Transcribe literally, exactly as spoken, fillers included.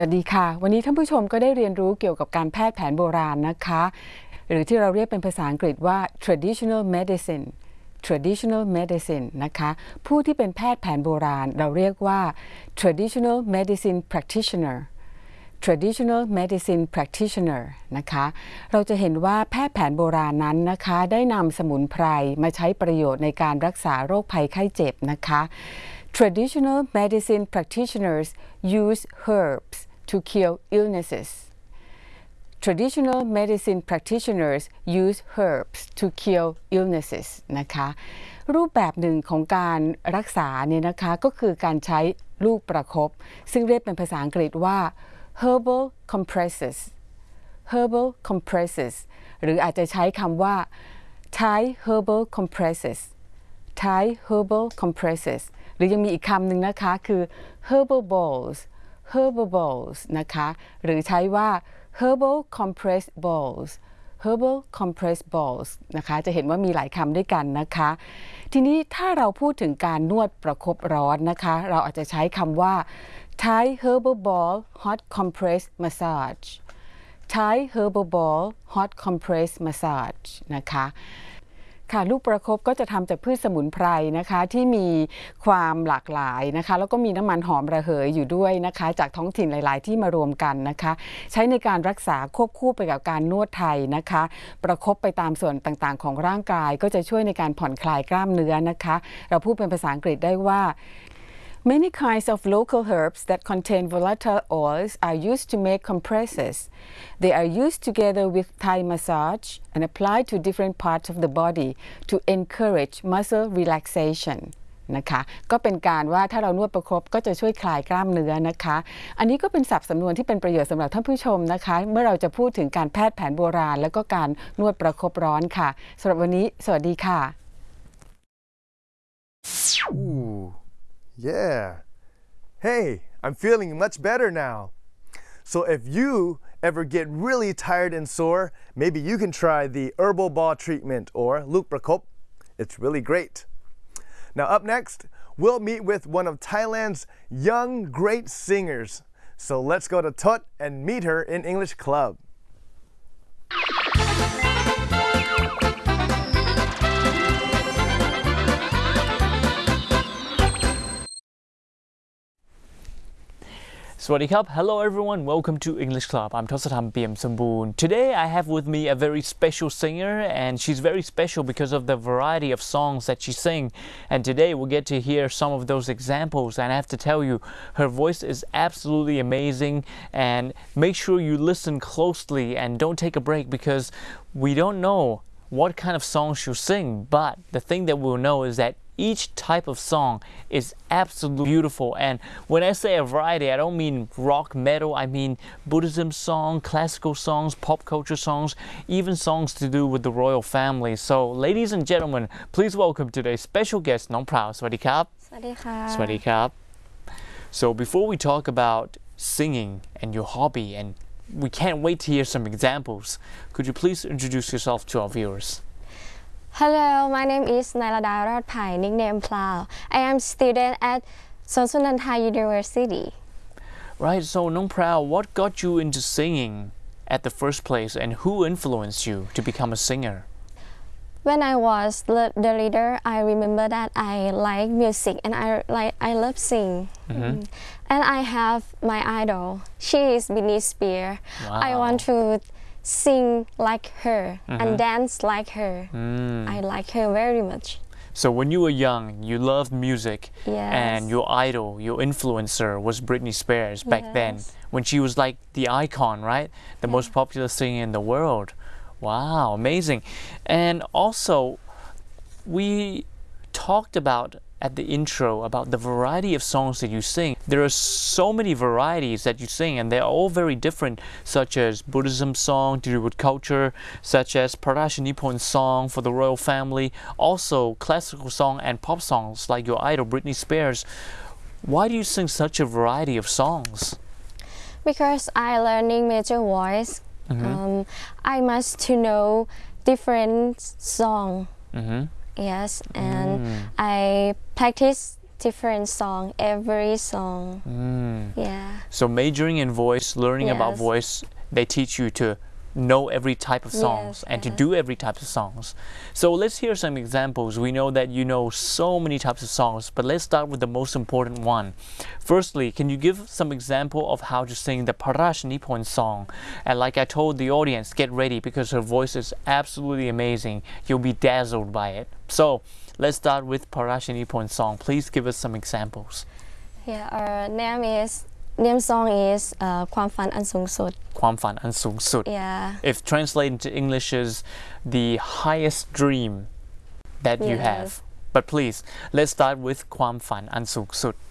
สวัสดีค่ะวันนี้ท่านผู้ชมก็ได้เรียนรู้เกี่ยวกับการแพทย์แผนโบราณนะคะหรือที่เราเรียกเป็นภาษาอังกฤษว่า traditional medicine traditional medicine นะคะผู้ที่เป็นแพทย์แผนโบราณเราเรียกว่า traditional medicine practitioner traditional medicine practitioner นะคะเราจะเห็นว่าแพทย์แผนโบราณนั้นนะคะได้นำสมุนไพรมาใช้ประโยชน์ในการรักษาโรคภัยไข้เจ็บนะคะ traditional medicine practitioners use herbs to cure illnesses. Traditional medicine practitioners use herbs to cure illnesses นะคะรูปแบบหนึ่งของการรักษาเนี่ยนะคะก็คือการใช้ลูกประคบซึ่งเรียกเป็นภาษาอังกฤษว่า herbal compresses herbal compresses หรืออาจจะใช้คำว่า Thai herbal compresses Thai herbal compresses หรือยังมีอีกคำหนึ่งนะคะคือ herbal balls herbal balls นะคะหรือใช้ว่า herbal compress balls herbal compress balls นะคะจะเห็นว่ามีหลายคำด้วยกันนะคะทีนี้ถ้าเราพูดถึงการนวดประคบร้อนนะคะเราอาจจะใช้คำว่า Thai herbal ball hot compress massage Thai herbal ball hot compress massage นะคะค่ะลูกประคบก็จะทำจากพืชสมุนไพรนะคะที่มีความหลากหลายนะคะแล้วก็มีน้ำมันหอมระเหยอยู่ด้วยนะคะจากท้องถิ่นหลายๆที่มารวมกันนะคะใช้ในการรักษาควบคู่ไปกับการนวดไทยนะคะประคบไปตามส่วนต่างๆของร่างกายก็จะช่วยในการผ่อนคลายกล้ามเนื้อนะคะเราพูดเป็นภาษาอังกฤษได้ว่า Many kinds of local herbs that contain volatile oils are used to make compresses. They are used together with Thai massage and applied to different parts of the body to encourage muscle relaxation. นะคะก็เป็นการว่าถ้าเรานวดประคบก็จะช่วยคลายกล้ามเนื้อนะคะอันนี้ก็เป็นศัพท์สำนวนที่เป็นประโยชน์สำหรับท่านผู้ชมนะคะเมื่อเราจะพูดถึงการแพทย์แผนโบราณแล้วก็การนวดประคบร้อนค่ะสำหรับวันนี้สวัสดีค่ะ Ooh. Yeah. Hey, I'm feeling much better now. So if you ever get really tired and sore, maybe you can try the herbal ball treatment or Luk Prakop. It's really great. Now up next, we'll meet with one of Thailand's young great singers. So let's go to Tot and meet her in English Club. Swadee Krub. Hello everyone, welcome to English Club. I'm Tosatham Piam Samboon. Today I have with me a very special singer, and she's very special because of the variety of songs that she sings. And today we'll get to hear some of those examples, and I have to tell you, her voice is absolutely amazing. And make sure you listen closely and don't take a break, because we don't know what kind of song she'll sing, but the thing that we'll know is that each type of song is absolutely beautiful. And when I say a variety, I don't mean rock, metal, I mean Buddhism songs, classical songs, pop culture songs, even songs to do with the royal family. So ladies and gentlemen, please welcome today's special guest, Nong Prao. Swadee Krub. Swadee Krub. Swadee Krub. So before we talk about singing and your hobby, and we can't wait to hear some examples, could you please introduce yourself to our viewers? Hello, my name is Nailada Rodpai, nickname Plow. I am student at Sonsunanta University. Right, so Nong Prao, what got you into singing at the first place, and who influenced you to become a singer? When I was the leader, I remember that I like music and I like I love sing. Mm-hmm. And I have my idol. She is Britney Spears. Wow. I want to sing like her mm-hmm. and dance like her. Mm. I like her very much. So when you were young, you loved music, yes. and your idol, your influencer was Britney Spears back yes. then, when she was like the icon, right? The yeah. most popular singer in the world. Wow, amazing. And also, we talked about at the intro about the variety of songs that you sing. There are so many varieties that you sing, and they're all very different, such as Buddhism song to do with culture, such as Parashanipon song for the royal family, also classical song and pop songs like your idol Britney Spears. Why do you sing such a variety of songs? Because I learning major voice. Mm-hmm. um, I must to know different song. Mm-hmm. Yes, and mm. I practice different song every song. Mm. Yeah. So majoring in voice, learning about Yes. voice, they teach you to know every type of songs Yes, and to yes. do every type of songs. So let's hear some examples. We know that you know so many types of songs, but let's start with the most important one. Firstly, can you give some example of how to sing the Parashanipon song? And like I told the audience, get ready because her voice is absolutely amazing. You'll be dazzled by it. So let's start with Parashanipon song. Please give us some examples. Yeah, our name is name song is uh, ความฝันอันสูงสุดความฝันอันสูงสุด Yeah. If translated into English is the highest dream that you Yes. have. But please, let's start with ความฝันอันสูงสุด